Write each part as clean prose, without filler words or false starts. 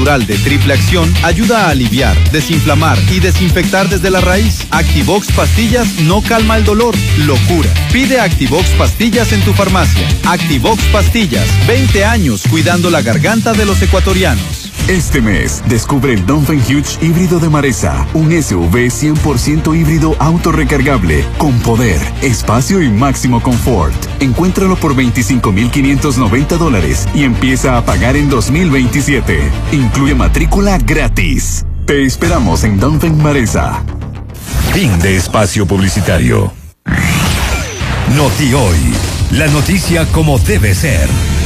natural de triple acción ayuda a aliviar, desinflamar y desinfectar desde la raíz. Activox Pastillas no calma el dolor, lo cura. Pide Activox Pastillas en tu farmacia. Activox Pastillas, 20 años cuidando la garganta de los ecuatorianos. Este mes, descubre el Dongfeng Huge híbrido de Maresa, un SUV 100% híbrido autorrecargable, con poder, espacio y máximo confort. Encuéntralo por $25,590 y empieza a pagar en 2027. Incluye matrícula gratis. Te esperamos en Dongfeng Maresa. Fin de espacio publicitario. Noti Hoy, la noticia como debe ser.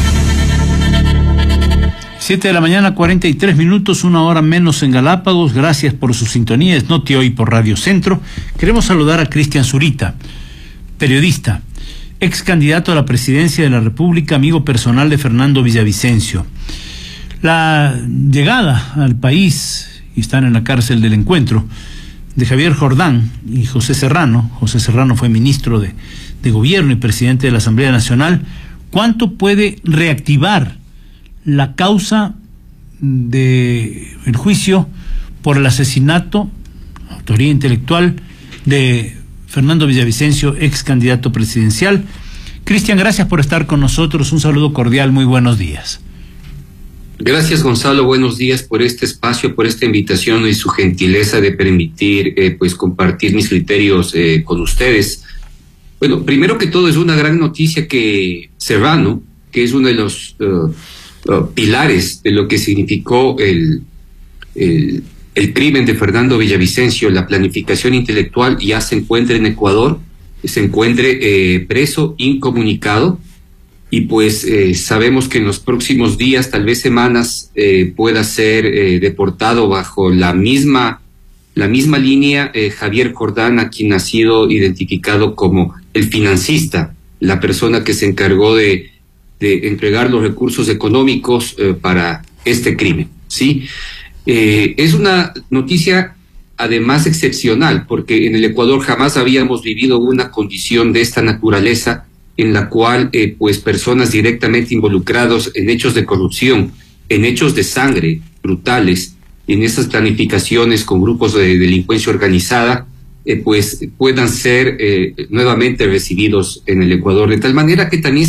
7 de la mañana, 43 minutos, 1 hora menos en Galápagos. Gracias por su sintonía. Es Noti Hoy por Radio Centro. Queremos saludar a Cristian Zurita, periodista, ex candidato a la presidencia de la República, amigo personal de Fernando Villavicencio. La llegada al país, y están en la cárcel del Encuentro, de Javier Jordán y José Serrano. José Serrano fue ministro de Gobierno y presidente de la Asamblea Nacional. ¿Cuánto puede reactivar la causa del juicio por el asesinato, autoría intelectual, de Fernando Villavicencio, ex candidato presidencial? Cristian, gracias por estar con nosotros. Un saludo cordial, muy buenos días. Gracias, Gonzalo, buenos días por este espacio, por esta invitación y su gentileza de permitir pues compartir mis criterios con ustedes. Bueno, primero que todo es una gran noticia que Serrano, que es uno de los pilares de lo que significó el crimen de Fernando Villavicencio, la planificación intelectual, ya se encuentra en Ecuador, se encuentre preso, incomunicado, y pues sabemos que en los próximos días, tal vez semanas, pueda ser deportado bajo la misma línea Javier Jordán, a quien ha sido identificado como el financista, la persona que se encargó de entregar los recursos económicos para este crimen, ¿sí? Es una noticia además excepcional, porque en el Ecuador jamás habíamos vivido una condición de esta naturaleza en la cual pues personas directamente involucrados en hechos de corrupción, en hechos de sangre brutales, en esas planificaciones con grupos de delincuencia organizada, pues puedan ser nuevamente recibidos en el Ecuador, de tal manera que también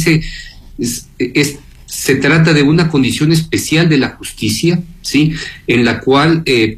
se trata de una condición especial de la justicia, ¿sí? En la cual le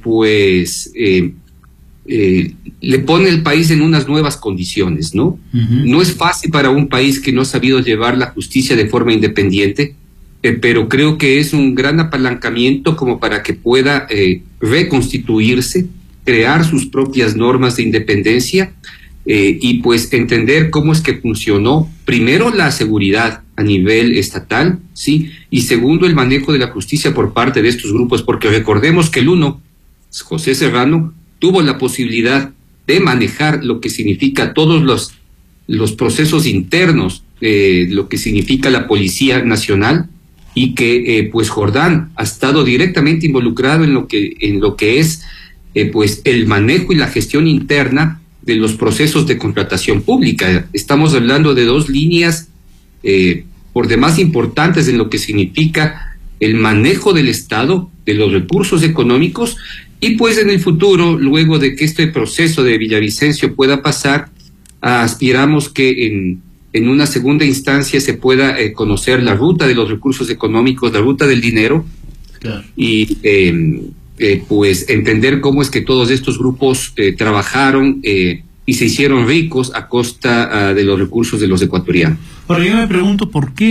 pone el país en unas nuevas condiciones, ¿no? Uh-huh. No es fácil para un país que no ha sabido llevar la justicia de forma independiente, pero creo que es un gran apalancamiento como para que pueda reconstituirse, crear sus propias normas de independencia y pues entender cómo es que funcionó, primero, la seguridad a nivel estatal, ¿sí? Y segundo, el manejo de la justicia por parte de estos grupos, porque recordemos que el uno, José Serrano, tuvo la posibilidad de manejar lo que significa todos los procesos internos, lo que significa la Policía Nacional, y que pues Jordán ha estado directamente involucrado en lo que es pues el manejo y la gestión interna de los procesos de contratación pública. Estamos hablando de dos líneas por demás importantes en lo que significa el manejo del Estado, de los recursos económicos, y pues en el futuro, luego de que este proceso de Villavicencio pueda pasar, aspiramos que en una segunda instancia se pueda conocer la ruta de los recursos económicos, la ruta del dinero, claro. Y pues entender cómo es que todos estos grupos trabajaron y se hicieron ricos a costa de los recursos de los ecuatorianos. Ahora yo me pregunto por qué